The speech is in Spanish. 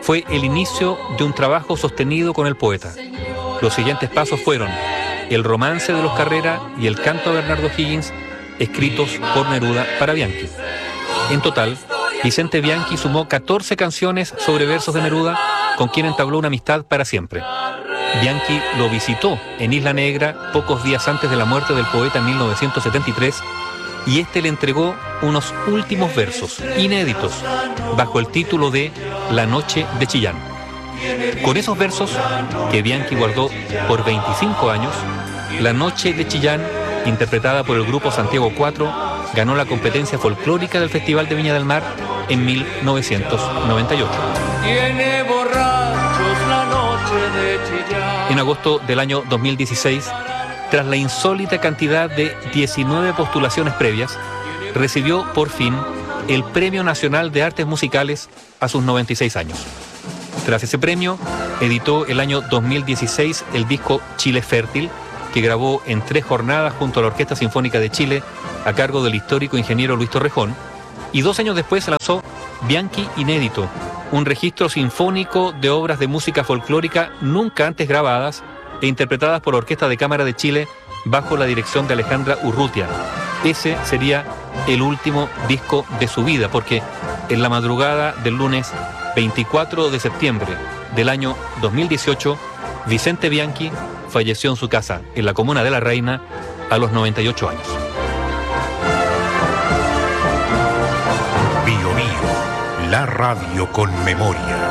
fue el inicio de un trabajo sostenido con el poeta. Los siguientes pasos fueron el romance de los Carrera y el canto de Bernardo Higgins, escritos por Neruda para Bianchi. En total, Vicente Bianchi sumó 14 canciones sobre versos de Neruda, con quien entabló una amistad para siempre. Bianchi lo visitó en Isla Negra pocos días antes de la muerte del poeta en 1973 y este le entregó unos últimos versos inéditos bajo el título de La Noche de Chillán. Con esos versos, que Bianchi guardó por 25 años, La Noche de Chillán, interpretada por el grupo Santiago 4, ganó la competencia folclórica del Festival de Viña del Mar en 1998. Tiene borrachos la noche de Chillán. En agosto del año 2016, tras la insólita cantidad de 19 postulaciones previas, recibió por fin el Premio Nacional de Artes Musicales a sus 96 años. Tras ese premio, editó el año 2016 el disco Chile Fértil, que grabó en 3 jornadas junto a la Orquesta Sinfónica de Chile, a cargo del histórico ingeniero Luis Torrejón, y 2 años después se lanzó Bianchi Inédito, un registro sinfónico de obras de música folclórica nunca antes grabadas e interpretadas por la Orquesta de Cámara de Chile bajo la dirección de Alejandra Urrutia. Ese sería el último disco de su vida, porque en la madrugada del lunes 24 de septiembre del año 2018, Vicente Bianchi falleció en su casa, en la comuna de La Reina, a los 98 años. Bio Bio, la radio con memoria.